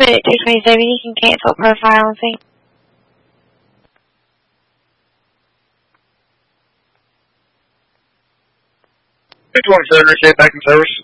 at 227, you can cancel profile and see. 227, receive back in service.